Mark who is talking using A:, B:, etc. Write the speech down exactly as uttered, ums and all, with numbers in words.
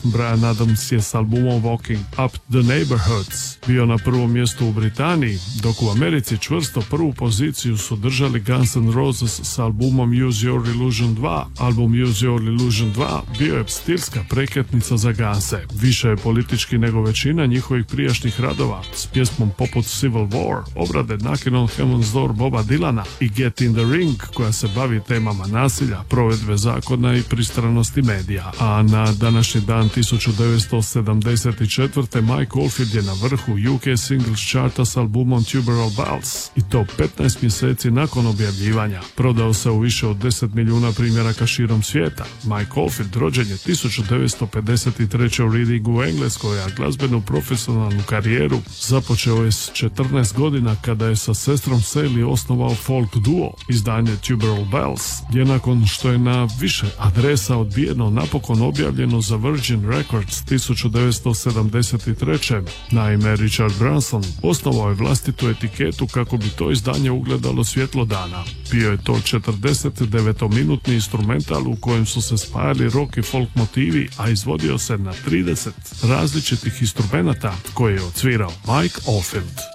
A: Bryan Adams je s albumom Walking Up the Neighborhoods bio na prvom mjestu u Britaniji, dok u Americi čvrsto prvu poziciju su držali Guns N' Roses s albumom Use Your Illusion dva. Album Use Your Illusion dva bio je stilska prekretnica za Gunse. Više je politički nego većina njihovih prijašnjih radova, s pjesmom poput Civil War, obrade Knockin' on Heaven's Door Boba Dylana i Get in the Ring, koja se bavi temama nasilja, provedbe zakona i pristranosti medija. A na današnji dan tisuću devetsto sedamdeset četvrte. Mike Oldfield je na vrhu U K Singles Charta s albumom Tubular Bells, i to petnaest mjeseci nakon objavljivanja. Prodao se u više od deset milijuna primjeraka širom svijeta. Mike Oldfield rođen je tisuću devetsto pedeset treće. u Readingu u Engleskoj, a glazbenu profesionalnu karijeru započeo je s četrnaest godina kada je sa sestrom Sally osnovao folk duo. Izdanje Tubular Bells je, nakon što je na više adresa odbijeno, napokon objavljeno za Virgin Records tisuću devetsto sedamdeset treće. Naime, Richard Branson osnovao je vlastitu etiketu kako bi to izdanje ugledalo svjetlo dana. Bio je to četrdeset devetminutni instrumental u kojem su se spajali rock i folk motivi, a izvodio se na trideset različitih instrumenata koje je odsvirao Mike Oldfield.